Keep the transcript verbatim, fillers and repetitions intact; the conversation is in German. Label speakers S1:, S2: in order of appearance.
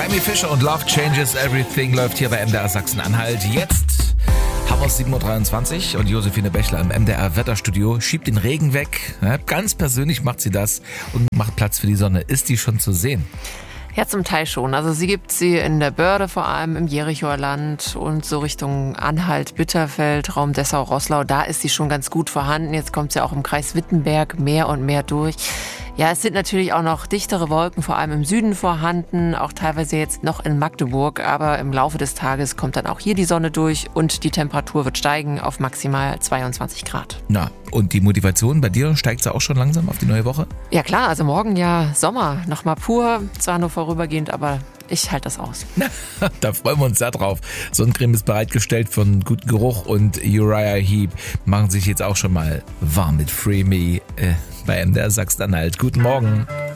S1: Amy Fischer und Love Changes Everything läuft hier bei M D R Sachsen-Anhalt. Jetzt haben wir es sieben Uhr dreiundzwanzig und Josephine Bächler im M D R Wetterstudio schiebt den Regen weg. Ja, ganz persönlich macht sie das und macht Platz für die Sonne. Ist die schon zu sehen?
S2: Ja, zum Teil schon. Also sie gibt sie in der Börde, vor allem im Jerichoer Land und so Richtung Anhalt, Bitterfeld, Raum Dessau, Roßlau. Da ist sie schon ganz gut vorhanden. Jetzt kommt sie auch im Kreis Wittenberg mehr und mehr durch. Ja, es sind natürlich auch noch dichtere Wolken, vor allem im Süden vorhanden, auch teilweise jetzt noch in Magdeburg. Aber im Laufe des Tages kommt dann auch hier die Sonne durch und die Temperatur wird steigen auf maximal zweiundzwanzig Grad.
S1: Na, und die Motivation bei dir, steigt sie auch schon langsam auf die neue Woche?
S2: Ja klar, also morgen ja Sommer, nochmal pur, zwar nur vorübergehend, aber ich halte das aus.
S1: Da freuen wir uns sehr drauf. Sonnencreme ist bereitgestellt von Guten Geruch und Uriah Heep machen sich jetzt auch schon mal warm mit Free Me äh, bei M D R Sachsen-Anhalt. Guten Morgen.